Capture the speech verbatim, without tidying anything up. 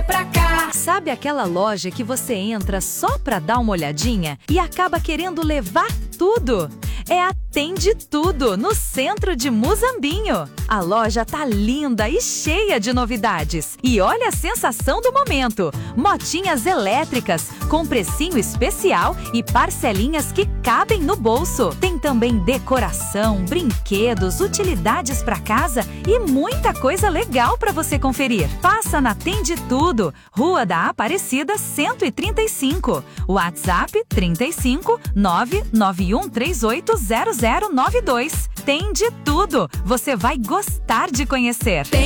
pra cá. Sabe aquela loja que você entra só pra dar uma olhadinha e acaba querendo levar tudo? É a Tem de Tudo, no centro de Muzambinho. A loja tá linda e cheia de novidades. E olha a sensação do momento! Motinhas elétricas, com precinho especial e parcelinhas que cabem no bolso. Tem também decoração, brinquedos, utilidades para casa e muita coisa legal para você conferir. Passa na Tem de Tudo, Rua da Aparecida cento e trinta e cinco. WhatsApp trinta e cinco, nove nove um três oito zero zero nove dois. Tem de Tudo. Você vai gostar de conhecer. Tem